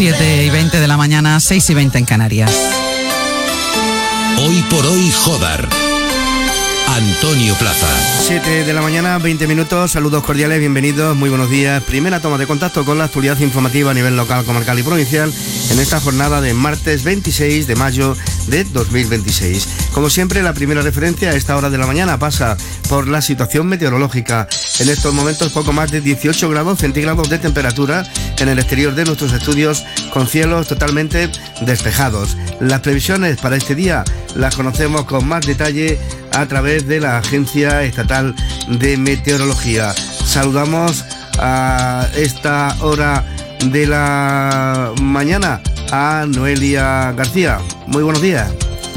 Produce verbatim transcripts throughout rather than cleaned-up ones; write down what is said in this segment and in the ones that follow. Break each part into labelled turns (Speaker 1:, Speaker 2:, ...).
Speaker 1: siete y veinte de la mañana, seis y veinte en Canarias.
Speaker 2: Hoy por hoy, Jodar. Antonio Plaza.
Speaker 3: siete de la mañana, veinte minutos. Saludos cordiales, bienvenidos, muy buenos días. Primera toma de contacto con la actualidad informativa a nivel local, comarcal y provincial en esta jornada de martes veintiséis de mayo de dos mil veintiséis. Como siempre, la primera referencia a esta hora de la mañana pasa por la situación meteorológica. En estos momentos, poco más de dieciocho grados centígrados de temperatura en el exterior de nuestros estudios, con cielos totalmente despejados. Las previsiones para este día las conocemos con más detalle a través de la Agencia Estatal de Meteorología. Saludamos a esta hora de la mañana a Noelia García. Muy buenos días.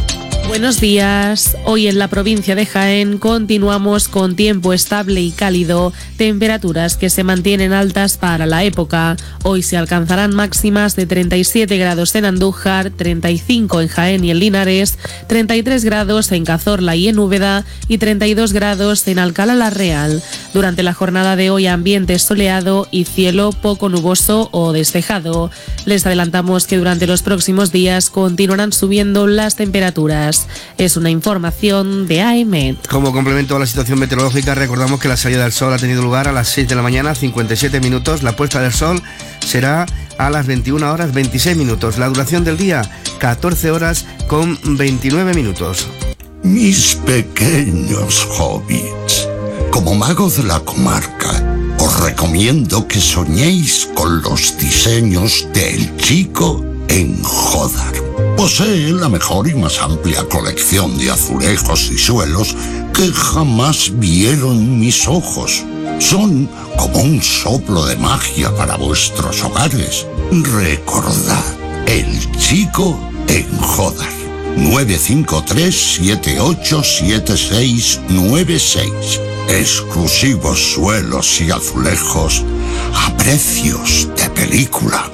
Speaker 4: Buenos días. Hoy en la provincia de Jaén continuamos con tiempo estable y cálido, temperaturas que se mantienen altas para la época. Hoy se alcanzarán máximas de treinta y siete grados en Andújar, treinta y cinco en Jaén y en Linares, treinta y tres grados en Cazorla y en Úbeda y treinta y dos grados en Alcalá la Real. Durante la jornada de hoy, ambiente soleado y cielo poco nuboso o despejado. Les adelantamos que durante los próximos días continuarán subiendo las temperaturas. Es una información de AEMET.
Speaker 3: Como complemento a la situación meteorológica, recordamos que la salida del sol ha tenido lugar a las seis de la mañana, cincuenta y siete minutos. La puesta del sol será a las veintiuna horas, veintiséis minutos. La duración del día, catorce horas con veintinueve minutos.
Speaker 5: Mis pequeños hobbits, como mago de la comarca, os recomiendo que soñéis con los diseños del Chico en Jodar. Posee la mejor y más amplia colección de azulejos y suelos que jamás vieron mis ojos. Son como un soplo de magia para vuestros hogares. Recordad, el Chico en Jodar. nueve cinco tres, siete ocho siete seis nueve seis. Exclusivos suelos y azulejos a precios de película.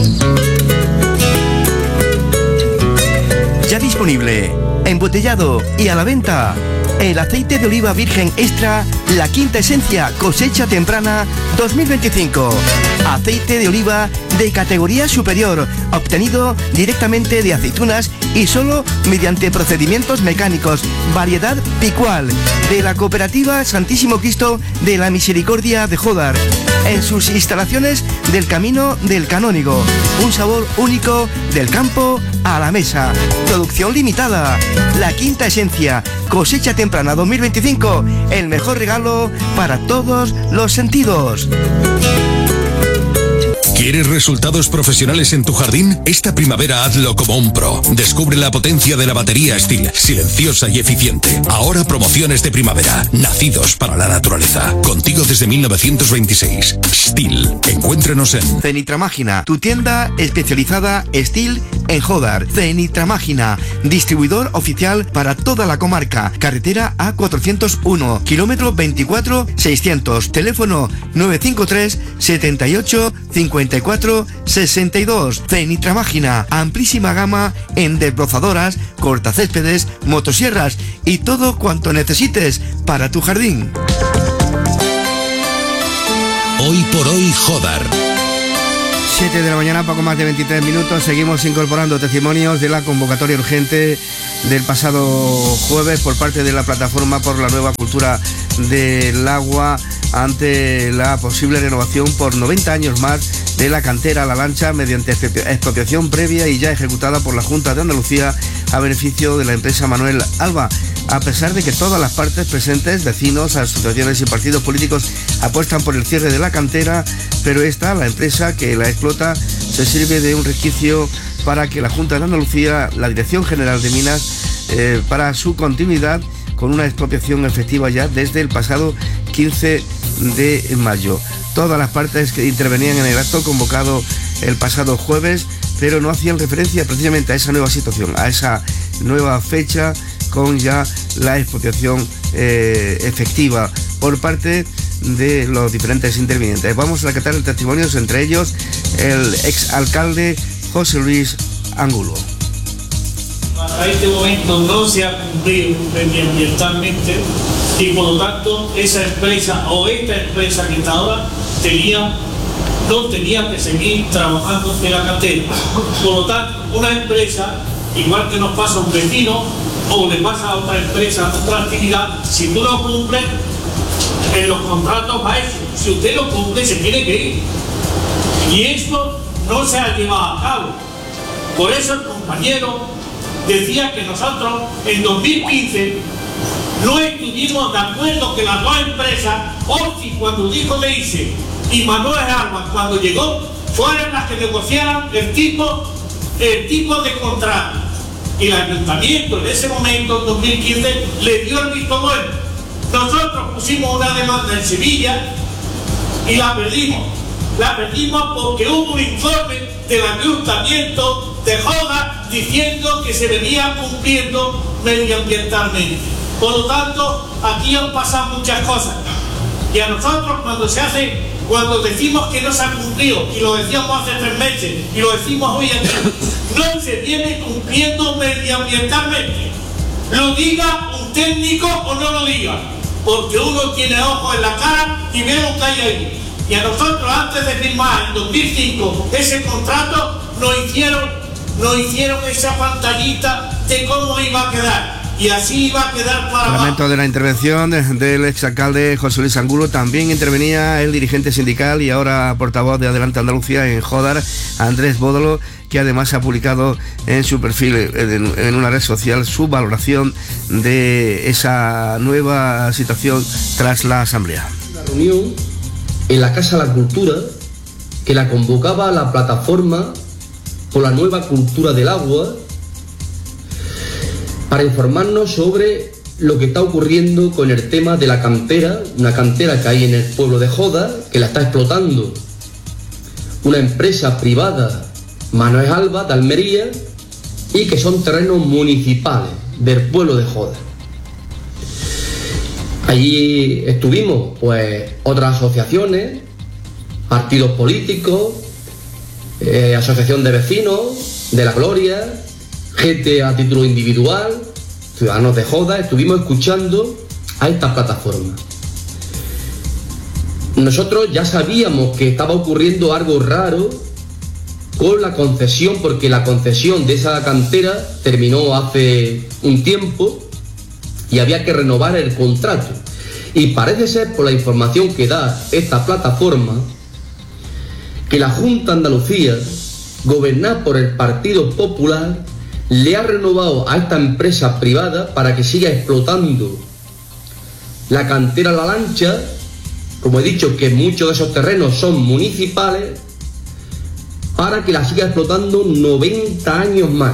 Speaker 3: Ya disponible, embotellado y a la venta, el aceite de oliva virgen extra, la quinta esencia cosecha temprana dos mil veinticinco. Aceite de oliva de categoría superior, obtenido directamente de aceitunas y solo mediante procedimientos mecánicos. Variedad Picual, de la cooperativa Santísimo Cristo de la Misericordia de Jodar, en sus instalaciones del Camino del Canónigo. Un sabor único del campo a la mesa. Producción limitada. La quinta esencia, cosecha temprana dos mil veinticinco. El mejor regalo para todos los sentidos.
Speaker 2: ¿Quieres resultados profesionales en tu jardín? Esta primavera hazlo como un pro. Descubre la potencia de la batería Stihl, silenciosa y eficiente. Ahora promociones de primavera, nacidos para la naturaleza. Contigo desde mil novecientos veintiséis. Stihl, encuéntranos en
Speaker 3: Cenitramágina, tu tienda especializada Stihl en Jodar. Cenitramágina, distribuidor oficial para toda la comarca. Carretera A cuatrocientos uno, kilómetro veinticuatro seiscientos. Teléfono nueve cinco tres, setenta y ocho, cincuenta y cuatro sesenta y dos. Cenitramágina, amplísima gama en desbrozadoras, cortacéspedes, motosierras y todo cuanto necesites para tu jardín.
Speaker 2: Hoy por hoy, Jodar.
Speaker 3: siete de la mañana, poco más de veintitrés minutos. Seguimos incorporando testimonios de la convocatoria urgente del pasado jueves por parte de la Plataforma por la Nueva Cultura del Agua ante la posible renovación por noventa años más de la cantera La Lancha mediante expropiación previa y ya ejecutada por la Junta de Andalucía a beneficio de la empresa Manuel Alba. A pesar de que todas las partes presentes, vecinos, asociaciones y partidos políticos apuestan por el cierre de la cantera, pero esta, la empresa que la explota, se sirve de un resquicio para que la Junta de Andalucía, la Dirección General de Minas, eh, para su continuidad con una expropiación efectiva ya desde el pasado quince de mayo. Todas las partes que intervenían en el acto convocado el pasado jueves, pero no hacían referencia precisamente a esa nueva situación, a esa nueva fecha con ya la expropiación eh, efectiva por parte de los diferentes intervinientes. Vamos a rescatar el testimonio, entre ellos el exalcalde José Luis Angulo.
Speaker 6: Hasta este momento no se ha cumplido medioambientalmente y por lo tanto esa empresa o esta empresa que está ahora tenía no tenía que seguir trabajando en la cantera. Por lo tanto, una empresa, igual que nos pasa a un vecino o le pasa a otra empresa, a otra actividad, si tú lo cumples, en los contratos va eso. Si usted lo cumple, se tiene que ir. Y esto no se ha llevado a cabo. Por eso el compañero decía que nosotros en dos mil quince no estuvimos de acuerdo que las dos empresas, Orsi cuando dijo le hice y Manuel Alba cuando llegó, fueran las que negociaran el tipo, el tipo de contrato. Y el ayuntamiento en ese momento, en dos mil quince, le dio el visto bueno. Nosotros pusimos una demanda en Sevilla y la perdimos. La perdimos porque hubo un informe del ayuntamiento de Joda diciendo que se venía cumpliendo medioambientalmente. Por lo tanto, aquí han pasado muchas cosas. Y a nosotros cuando se hace, cuando decimos que no se ha cumplido, y lo decíamos hace tres meses, y lo decimos hoy aquí, no se viene cumpliendo medioambientalmente. Lo diga un técnico o no lo diga, porque uno tiene ojos en la cara y ve lo que hay ahí. Y a nosotros antes de firmar en dos mil cinco ese contrato nos hicieron, nos hicieron esa pantallita de cómo iba a quedar. Y así iba a quedar para abajo.
Speaker 3: Lamento de la intervención del exalcalde José Luis Angulo. También intervenía el dirigente sindical y ahora portavoz de Adelante Andalucía en Jodar, Andrés Bódolo, que además ha publicado en su perfil, en, en una red social, su valoración de esa nueva situación tras la asamblea.
Speaker 7: Una reunión en la Casa de la Cultura que la convocaba la plataforma por la nueva cultura del agua, para informarnos sobre lo que está ocurriendo con el tema de la cantera, una cantera que hay en el pueblo de Joda, que la está explotando una empresa privada, Manuel Alba, de Almería, y que son terrenos municipales del pueblo de Joda. Allí estuvimos, pues, otras asociaciones, partidos políticos, eh, asociación de vecinos de La Gloria, gente a título individual, ciudadanos de Joda. Estuvimos escuchando a esta plataforma. Nosotros ya sabíamos que estaba ocurriendo algo raro con la concesión, porque la concesión de esa cantera terminó hace un tiempo y había que renovar el contrato. Y parece ser, por la información que da esta plataforma, que la Junta de Andalucía, gobernada por el Partido Popular, le ha renovado a esta empresa privada para que siga explotando la cantera La Lancha. Como he dicho, que muchos de esos terrenos son municipales, para que la siga explotando noventa años más.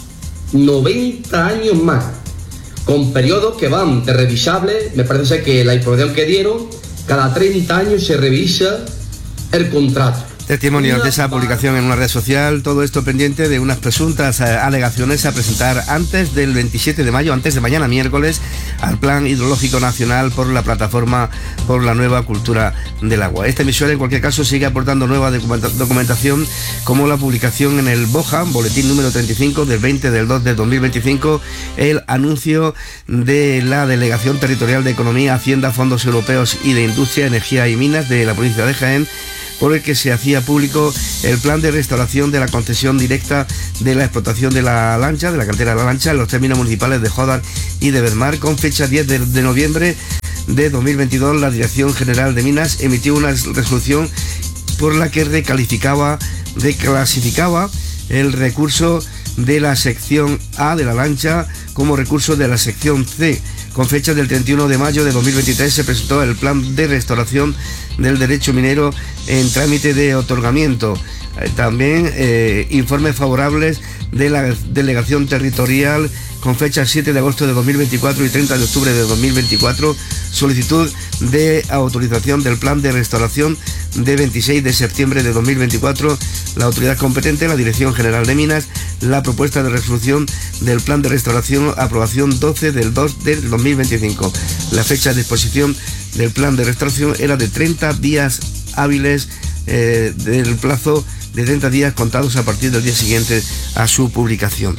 Speaker 7: noventa años más. Con periodos que van de revisables. Me parece que la información que dieron, cada treinta años se revisa el contrato.
Speaker 3: Testimonios de esa publicación en una red social, todo esto pendiente de unas presuntas eh, alegaciones a presentar antes del veintisiete de mayo, antes de mañana miércoles, al Plan Hidrológico Nacional por la Plataforma por la Nueva Cultura del Agua. Esta emisora, en cualquier caso, sigue aportando nueva documenta documentación, como la publicación en el BOJA, boletín número treinta y cinco del veinte del dos de dos mil veinticinco, el anuncio de la Delegación Territorial de Economía, Hacienda, Fondos Europeos y de Industria, Energía y Minas de la provincia de Jaén, por el que se hacía público el plan de restauración de la concesión directa de la explotación de la lancha, de la cantera de la lancha, en los términos municipales de Jodar y de Bedmar. Con fecha diez de noviembre de dos mil veintidós, la Dirección General de Minas emitió una resolución por la que recalificaba, reclasificaba el recurso de la sección A de la lancha como recurso de la sección C. Con fecha del treinta y uno de mayo de dos mil veintitrés se presentó el plan de restauración del derecho minero en trámite de otorgamiento. Eh, también eh, informes favorables de la Delegación Territorial con fecha siete de agosto de dos mil veinticuatro y treinta de octubre de dos mil veinticuatro, solicitud de autorización del plan de restauración de veintiséis de septiembre de dos mil veinticuatro, la autoridad competente, la Dirección General de Minas, la propuesta de resolución del plan de restauración, aprobación doce del dos del dos mil veinticinco. La fecha de exposición del plan de restauración era de treinta días hábiles, eh, del plazo de treinta días contados a partir del día siguiente a su publicación.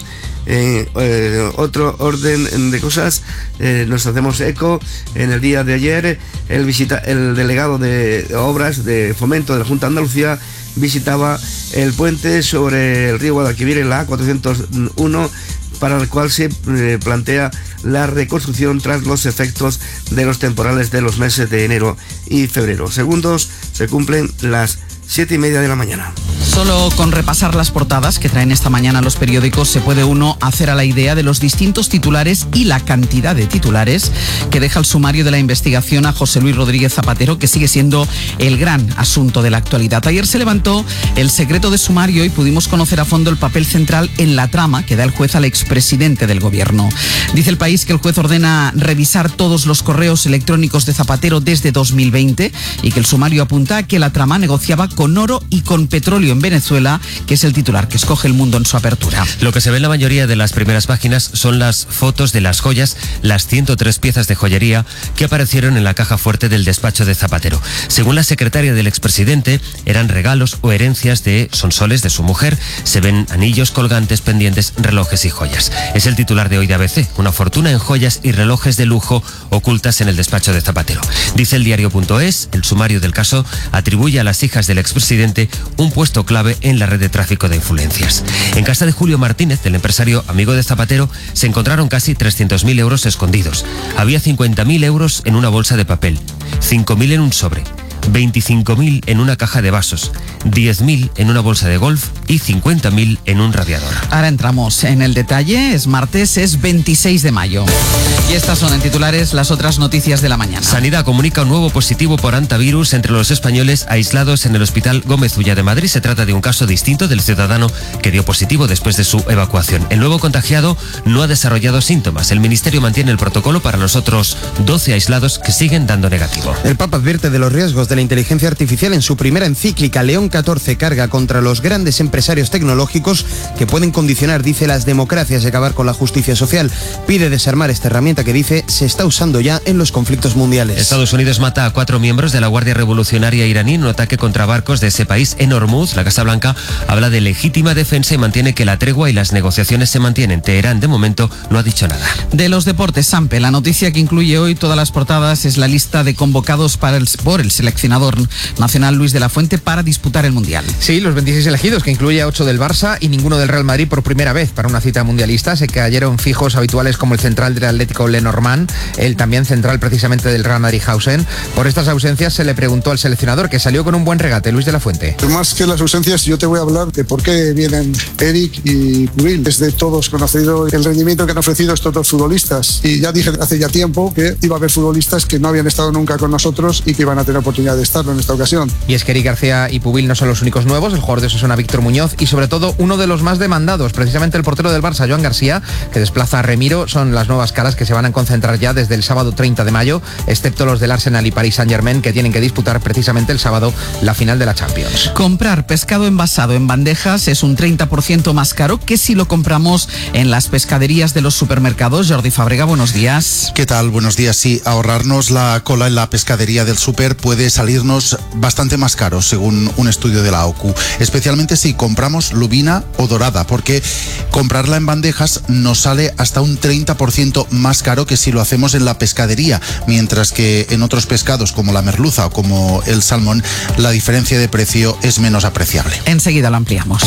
Speaker 3: En eh, otro orden de cosas, eh, nos hacemos eco. En el día de ayer, el, visita, el delegado de Obras de Fomento de la Junta de Andalucía visitaba el puente sobre el río Guadalquivir en la A cuatrocientos uno, para el cual se eh, plantea la reconstrucción tras los efectos de los temporales de los meses de enero y febrero. Segundos, se cumplen las siete y media de la mañana.
Speaker 1: Solo con repasar las portadas que traen esta mañana los periódicos se puede uno hacer a la idea de los distintos titulares y la cantidad de titulares que deja el sumario de la investigación a José Luis Rodríguez Zapatero, que sigue siendo el gran asunto de la actualidad. Ayer se levantó el secreto de sumario y pudimos conocer a fondo el papel central en la trama que da el juez al expresidente del gobierno. Dice El País que el juez ordena revisar todos los correos electrónicos de Zapatero desde dos mil veinte y que el sumario apunta a que la trama negociaba con oro y con petróleo en Venezuela, que es el titular que escoge El Mundo en su apertura.
Speaker 8: Lo que se ve en la mayoría de las primeras páginas son las fotos de las joyas, las ciento tres piezas de joyería que aparecieron en la caja fuerte del despacho de Zapatero. Según la secretaria del expresidente, eran regalos o herencias de Sonsoles, de su mujer. Se ven anillos, colgantes, pendientes, relojes y joyas. Es el titular de hoy de A B C, una fortuna en joyas y relojes de lujo ocultas en el despacho de Zapatero. Dice el diario.es, el sumario del caso atribuye a las hijas del expresidente un puesto clave en la red de tráfico de influencias. En casa de Julio Martínez, del empresario amigo de Zapatero, se encontraron casi trescientos mil euros escondidos. Había cincuenta mil euros en una bolsa de papel, cinco mil en un sobre, veinticinco mil en una caja de vasos, diez mil en una bolsa de golf y cincuenta mil en un radiador.
Speaker 1: Ahora entramos en el detalle. Es martes, es veintiséis de mayo. Y estas son en titulares las otras noticias de la mañana.
Speaker 8: Sanidad comunica un nuevo positivo por hantavirus entre los españoles aislados en el Hospital Gómez Ulla de Madrid. Se trata de un caso distinto del ciudadano que dio positivo después de su evacuación. El nuevo contagiado no ha desarrollado síntomas. El Ministerio mantiene el protocolo para los otros doce aislados que siguen dando negativo.
Speaker 9: El Papa advierte de los riesgos de la inteligencia artificial en su primera encíclica. León catorce carga contra los grandes empresarios tecnológicos que pueden condicionar, dice, las democracias y acabar con la justicia social. Pide desarmar esta herramienta que, dice, se está usando ya en los conflictos mundiales.
Speaker 8: Estados Unidos mata a cuatro miembros de la Guardia Revolucionaria iraní en un ataque contra barcos de ese país en Hormuz. La Casa Blanca habla de legítima defensa y mantiene que la tregua y las negociaciones se mantienen. Teherán, de momento, no ha dicho nada.
Speaker 1: De los deportes, Sampe, la noticia que incluye hoy todas las portadas es la lista de convocados para el, por el seleccionador nacional Luis de la Fuente para disputar el Mundial.
Speaker 10: Sí, los veintiséis elegidos, que incluye a ocho del Barça y ninguno del Real Madrid por primera vez para una cita mundialista. Se cayeron fijos habituales como el central del Atlético Lenormand, el también central precisamente del Real Madrid Hausen. Por estas ausencias se le preguntó al seleccionador, que salió con un buen regate, Luis de la Fuente.
Speaker 11: Más que las ausencias, yo te voy a hablar de por qué vienen Eric y Pubil. Es de todos conocido el rendimiento que han ofrecido estos dos futbolistas. Y ya dije hace ya tiempo que iba a haber futbolistas que no habían estado nunca con nosotros y que iban a tener oportunidad de estarlo en esta ocasión.
Speaker 10: Y es que Eric García y Pubil no son los únicos nuevos. El jugador de Osasuna, Víctor Muñoz, y sobre todo uno de los más demandados, precisamente el portero del Barça, Joan García, que desplaza a Remiro, son las nuevas caras que se van a concentrar ya desde el sábado treinta de mayo, excepto los del Arsenal y Paris Saint-Germain, que tienen que disputar precisamente el sábado la final de la Champions.
Speaker 1: Comprar pescado envasado en bandejas es un treinta por ciento más caro que si lo compramos en las pescaderías de los supermercados. Jordi Fábrega, buenos días.
Speaker 12: ¿Qué tal? Buenos días. Sí, ahorrarnos la cola en la pescadería del súper puede salirnos bastante más caro, según un estudio de la O C U, especialmente si compramos lubina o dorada, porque comprarla en bandejas nos sale hasta un treinta por ciento más caro que si lo hacemos en la pescadería, mientras que en otros pescados como la merluza o como el salmón la diferencia de precio es menos apreciable.
Speaker 1: Enseguida lo ampliamos.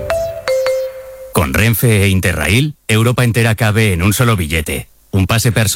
Speaker 13: Con Renfe e Interrail, Europa entera cabe en un solo billete. Un pase personal